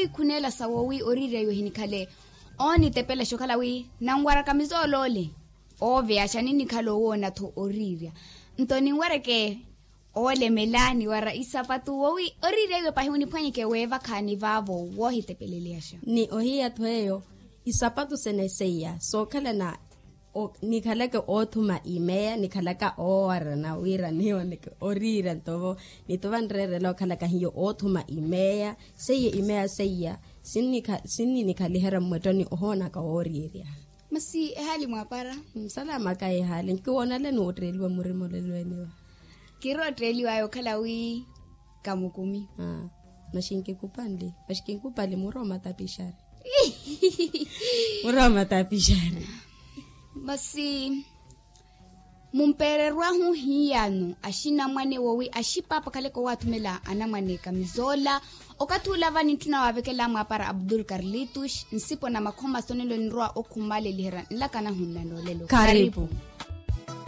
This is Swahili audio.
ikunela sawowi orire yo hinikale oni tepele shokala wi nangwara kamizolole ove achanini khalo wona tho orire ntoni ngwareke ole melani wara isapatu wowi orire yo pahuni phanyike weva khani vavo wo hitepeleliasha ni ohia thoyo isapatu seneseya so khala na ni khalaka othuma imea ni khalaka ora na wira niwa ni orira ntovo ni tovanrere lo khalaka hiyo othuma imea seye imea seya sinni ni khalihera mwetoni ohona ka oriria masi hali mwapara salama ka hali kiwona le no treliwa murimo lelweniwa kiro treliwa yo khalawi kamukumi mashinke kupali muroma tapishari muroma tapishari basi mumpererwa hu hiyano ashina mwane wowi ashipapa kaleko watumela ana mwane kamizola okatula vani tunawavekela mwapara Abdul Carlitus nsipo na makhoma sonelo nroa okhumale lihera nlakana hunna nolelo karibu